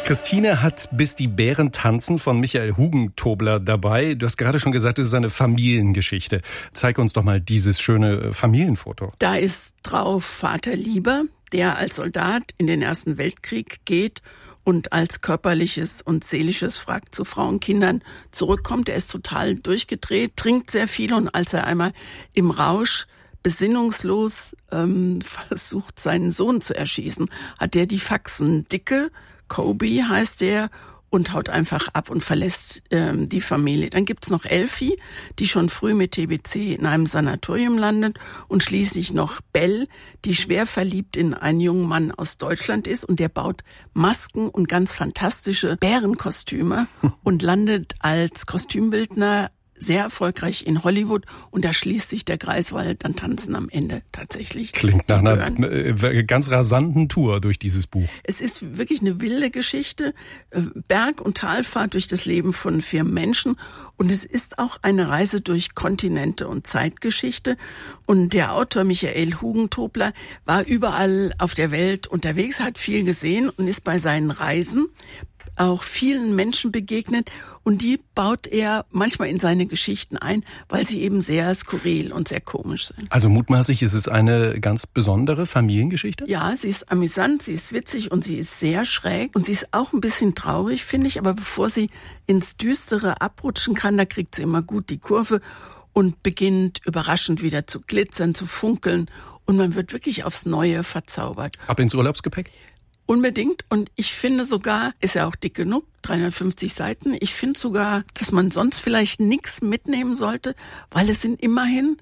Christine hat Bis die Bären tanzen von Michael Hugentobler dabei. Du hast gerade schon gesagt, es ist eine Familiengeschichte. Zeig uns doch mal dieses schöne Familienfoto. Da ist drauf Vater Lieber, der als Soldat in den Ersten Weltkrieg geht und als körperliches und seelisches Wrack zu Frauen und Kindern zurückkommt. Er ist total durchgedreht, trinkt sehr viel und als er einmal im Rausch besinnungslos versucht, seinen Sohn zu erschießen, hat er die Faxen dicke. Kobe heißt er und haut einfach ab und verlässt die Familie. Dann gibt's noch Elfi, die schon früh mit TBC in einem Sanatorium landet und schließlich noch Bell, die schwer verliebt in einen jungen Mann aus Deutschland ist und der baut Masken und ganz fantastische Bärenkostüme und landet als Kostümbildner sehr erfolgreich in Hollywood und da schließt sich der Kreis, weil dann tanzen am Ende tatsächlich. Klingt nach einer ganz rasanten Tour durch dieses Buch. Es ist wirklich eine wilde Geschichte, Berg- und Talfahrt durch das Leben von 4 Menschen und es ist auch eine Reise durch Kontinente und Zeitgeschichte und der Autor Michael Hugentobler war überall auf der Welt unterwegs, hat viel gesehen und ist bei seinen Reisen auch vielen Menschen begegnet und die baut er manchmal in seine Geschichten ein, weil sie eben sehr skurril und sehr komisch sind. Also mutmaßlich ist es eine ganz besondere Familiengeschichte? Ja, sie ist amüsant, sie ist witzig und sie ist sehr schräg und sie ist auch ein bisschen traurig, finde ich, aber bevor sie ins Düstere abrutschen kann, da kriegt sie immer gut die Kurve und beginnt überraschend wieder zu glitzern, zu funkeln und man wird wirklich aufs Neue verzaubert. Ab ins Urlaubsgepäck? Unbedingt. Und ich finde sogar, ist ja auch dick genug, 350 Seiten, ich finde sogar, dass man sonst vielleicht nichts mitnehmen sollte, weil es sind immerhin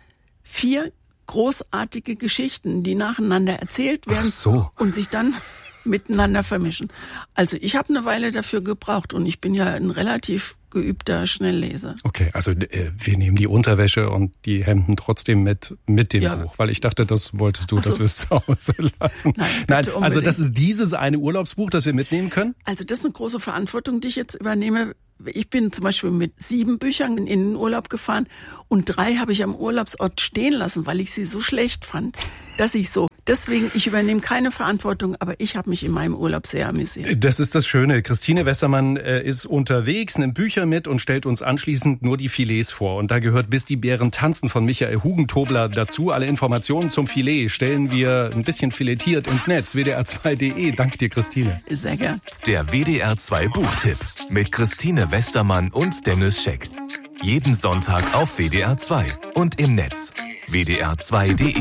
4 großartige Geschichten, die nacheinander erzählt werden und sich dann miteinander vermischen. Also ich habe eine Weile dafür gebraucht und ich bin ja ein relativ geübter Schnellleser. Okay, also wir nehmen die Unterwäsche und die Hemden trotzdem mit dem Buch, weil ich dachte, das wolltest du, dass wir es zu Hause lassen. Nein, also das ist dieses eine Urlaubsbuch, das wir mitnehmen können? Also das ist eine große Verantwortung, die ich jetzt übernehme. Ich bin zum Beispiel mit 7 Büchern in den Urlaub gefahren und 3 habe ich am Urlaubsort stehen lassen, weil ich sie so schlecht fand, dass ich so. Deswegen, ich übernehme keine Verantwortung, aber ich habe mich in meinem Urlaub sehr amüsiert. Das ist das Schöne. Christine Westermann ist unterwegs, nimmt Bücher mit und stellt uns anschließend nur die Filets vor. Und da gehört Bis die Bären tanzen von Michael Hugentobler dazu. Alle Informationen zum Filet stellen wir ein bisschen filetiert ins Netz. WDR2.de. Danke dir, Christine. Sehr gern. Der WDR2 Buchtipp mit Christine Westermann und Dennis Scheck. Jeden Sonntag auf WDR2 und im Netz. WDR2.de